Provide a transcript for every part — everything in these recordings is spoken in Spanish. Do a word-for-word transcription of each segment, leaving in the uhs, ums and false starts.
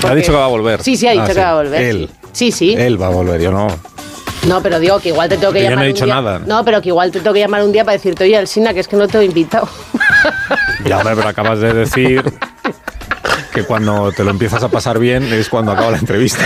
Porque... Ha dicho que va a volver. Sí, sí, ha dicho ah, que sí. va a volver. Él. Sí, sí. Él va a volver, yo no. No, pero digo que igual te tengo que yo llamar no he un dicho día. Nada. No, pero que igual te tengo que llamar un día para decirte, oye, Alsina, que es que no te he invitado. Ya, hombre, pero acabas de decir que cuando te lo empiezas a pasar bien es cuando acaba la entrevista.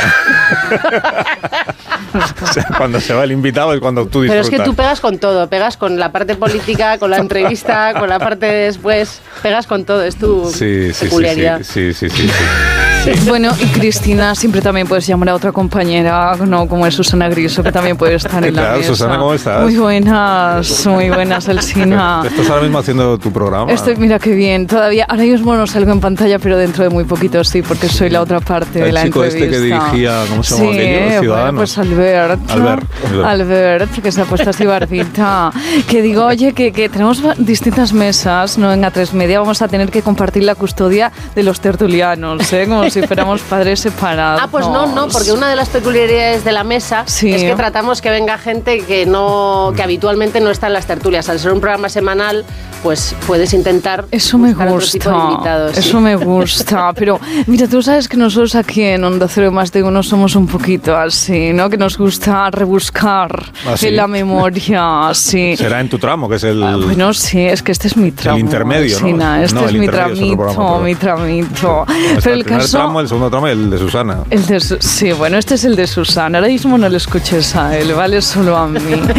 O sea, cuando se va el invitado es cuando tú disfrutas. Pero es que tú pegas con todo, pegas con la parte política, con la entrevista, con la parte de después, pegas con todo, es tu sí, sí, peculiaridad. Sí, sí, sí, sí, sí, sí. Bueno, y Cristina, siempre también puedes llamar a otra compañera, no como es Susana Griso, que también puede estar en claro, la mesa. Susana, ¿cómo estás? Muy buenas, muy buenas, Alsina. ¿Estás ahora mismo haciendo tu programa? Estoy, mira qué bien, todavía, ahora mismo no salgo en pantalla, pero dentro de muy poquito sí, porque soy la otra parte el de la chico entrevista. Este que dirigía, ¿cómo se llama sí, aquello? Ciudadanos. Bueno, pues Albert. Albert. Albert, Albert que se ha puesto así barbita. Que digo, oye, que, que tenemos distintas mesas, ¿no? En A tres Media vamos a tener que compartir la custodia de los tertulianos, ¿eh? Como si fuéramos padres separados. Ah, pues no, no, porque una de las peculiaridades de la mesa sí. es que tratamos que venga gente que no, que habitualmente no está en las tertulias. Al ser un programa semanal, pues puedes intentar eso me gusta, invitados, eso ¿sí? me gusta. Pero mira, tú sabes que nosotros aquí en Onda Cero Más de Uno somos un poquito así, ¿no? Que nos gusta rebuscar ¿Ah, sí? en la memoria, sí. Será en tu tramo, que es el... Ah, bueno, sí, es que este es mi tramo. El intermedio, ¿no? Sina, este no, es mi tramito, programa, mi tramito. No, pero el, el primer caso... tramo, el segundo tramo, el de Susana. El de su... Sí, bueno, este es el de Susana. Ahora mismo no le escuches a él, ¿vale? Solo a mí.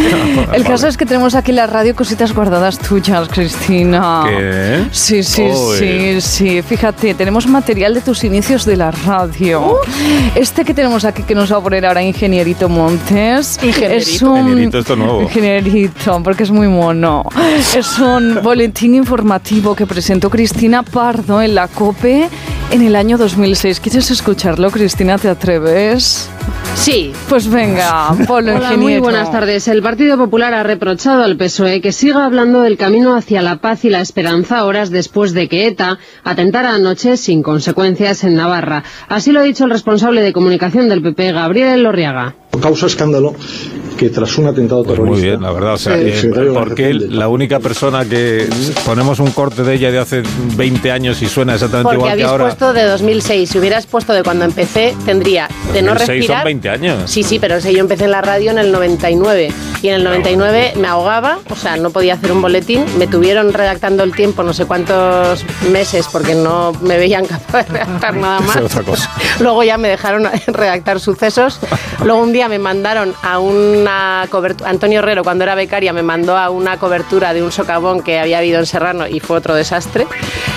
El caso vale. es que tenemos aquí en la radio cositas guardadas tuyas, Cristina. ¿Qué? Sí, sí, Uy. sí, sí. Fíjate, tenemos material de tus inicios de la radio. Uh. Este que tenemos aquí que nos va a poner ahora Ingenierito Montes. Ingenierito. Es un... Ingenierito, esto nuevo. Ingenierito, porque es muy mono. Es un boletín informativo que presentó Cristina Pardo en la COPE en el año dos mil seis. ¿Quieres escucharlo, Cristina? ¿Te atreves? Sí. Pues venga, Polo Hola, Ingeniero. Muy buenas tardes. El Partido Popular ha reprochado al P S O E que siga hablando del camino hacia la paz y la esperanza horas después de que ETA atentara anoche sin consecuencias en Navarra. Así lo ha dicho el responsable de comunicación del P P, Gabriel Elorriaga. Causa escándalo que tras un atentado pues terrorista... Muy bien, la verdad. O sea, sí, eh, porque la única persona que ponemos un corte de ella de hace veinte años y suena exactamente porque igual que ahora... Porque habéis puesto de dos mil seis. Si hubieras puesto de cuando empecé, tendría de no respirar... son veinte años. Sí, sí, pero o sea, yo empecé en la radio en el noventa y nueve. Y en el noventa y nueve me ahogaba, o sea, no podía hacer un boletín. Me tuvieron redactando el tiempo no sé cuántos meses porque no me veían capaz de redactar nada más. Es otra cosa. Luego ya me dejaron redactar sucesos. Luego un día me mandaron a una cobertura... Antonio Herrero, cuando era becaria, me mandó a una cobertura de un socavón que había habido en Serrano y fue otro desastre.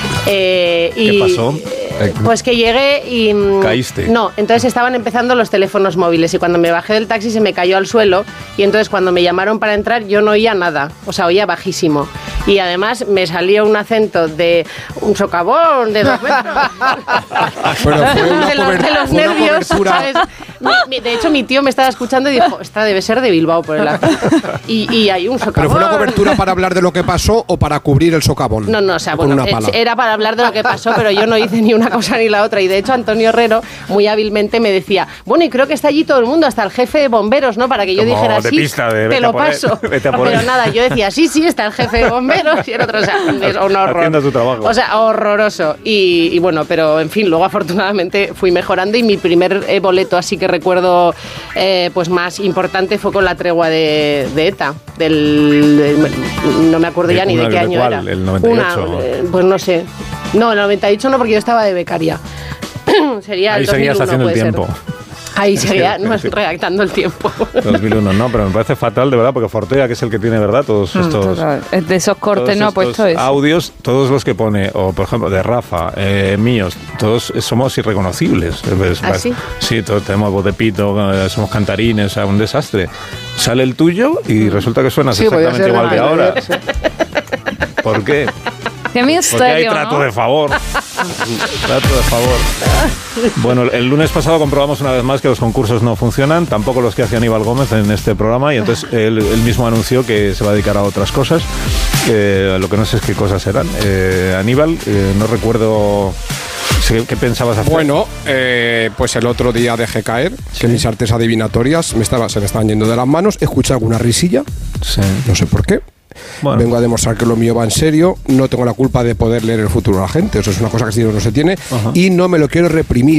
Eh, ¿Qué y, pasó? Pues que llegué y... ¿Caíste? No, entonces estaban empezando los teléfonos móviles y cuando me bajé del taxi se me cayó al suelo y entonces cuando me llamaron para entrar yo no oía nada, o sea, oía bajísimo. Y además me salió un acento de un socavón de dos metros. Bueno, fue una de, los, cobertura, de los fue una nervios, cobertura. ¿sabes? Mi, mi, de hecho, mi tío me estaba escuchando y dijo, esta debe ser de Bilbao por el acento. Y, y hay un socavón. ¿Pero fue una cobertura para hablar de lo que pasó o para cubrir el socavón? No, no, o sea, bueno, era para hablar de lo que pasó, pero yo no hice ni una cosa ni la otra. Y de hecho, Antonio Herrero muy hábilmente me decía, bueno, y creo que está allí todo el mundo, hasta el jefe de bomberos, ¿no? Para que yo Como dijera, de sí, pista, de, te lo paso. Él, pero nada, yo decía, sí, sí, está el jefe de bomberos y el otro, o sea, es un horror. Haciendo tu trabajo. O sea, horroroso. Y, y bueno, pero en fin, luego afortunadamente fui mejorando y mi primer eh, boleto así que recuerdo eh, pues más importante fue con la tregua de, de ETA. Del, del, no me acuerdo ya ni de qué año cuál? era. ¿El noventa y ocho? Una, eh, pues no sé. No, el noventa y ocho no, porque yo estaba de becaria. Sería Ahí el dos mil uno, seguías haciendo el puede tiempo. Ser. Ahí seguía no, redactando el tiempo. dos mil uno, no, pero me parece fatal, de verdad, porque Fortea, que es el que tiene, ¿verdad? Todos estos... Mm, de esos cortes no ha puesto eso. Audios, todos los que pone, o por ejemplo, de Rafa, eh, míos, todos somos irreconocibles. ¿Ah, sí? Sí, todos tenemos voz de pito, somos cantarines, o sea, un desastre. Sale el tuyo y resulta que suenas sí, exactamente igual que ahora. Sí. ¿Por qué? Qué misterio, porque hay trato ¿no? de favor. Trato de favor. Bueno, el lunes pasado comprobamos una vez más que los concursos no funcionan, tampoco los que hacía Aníbal Gómez en este programa, y entonces él, él mismo anunció que se va a dedicar a otras cosas. Eh, lo que no sé es qué cosas eran. Eh, Aníbal, eh, no recuerdo... ¿Qué pensabas hacer? Bueno, eh, pues el otro día dejé caer ¿Sí? que mis artes adivinatorias me estaba, se me estaban yendo de las manos. Escuché alguna risilla, sí. no sé por qué. Bueno. Vengo a demostrar que lo mío va en serio. No tengo la culpa de poder leer el futuro a la gente. Eso es una cosa que si no se tiene. Ajá. Y no me lo quiero reprimir.